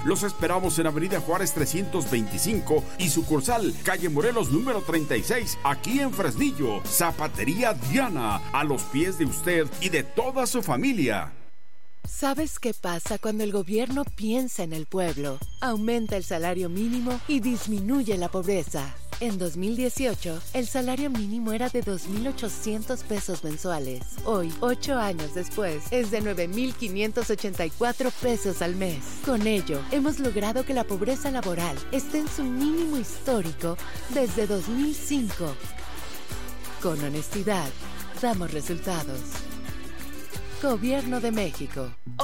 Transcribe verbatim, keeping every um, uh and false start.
Los esperamos en Avenida Juárez trescientos veinticinco y sucursal Calle Morelos número treinta y seis, aquí en Fresnillo. Zapatería Diana, a los pies de usted y de toda su familia. ¿Sabes qué pasa cuando el gobierno piensa en el pueblo? Aumenta el salario mínimo y disminuye la pobreza. En dos mil dieciocho, el salario mínimo era de dos mil ochocientos pesos mensuales. Hoy, ocho años después, es de nueve mil quinientos ochenta y cuatro pesos al mes. Con ello, hemos logrado que la pobreza laboral esté en su mínimo histórico desde dos mil cinco. Con honestidad, damos resultados. Gobierno de México.